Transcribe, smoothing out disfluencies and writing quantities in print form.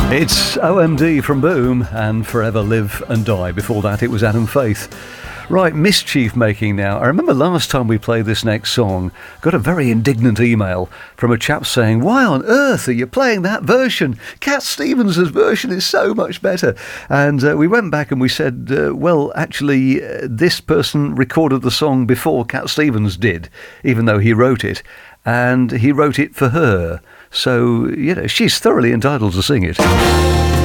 It's OMD from Boom and Forever Live and Die. Before that, it was Adam Faith. Right, mischief making now. I remember last time we played this next song, got a very indignant email from a chap saying, why on earth are you playing that version? Cat Stevens' version is so much better. And we went back and we said, this person recorded the song before Cat Stevens did, even though he wrote it. And he wrote it for her. So, she's thoroughly entitled to sing it.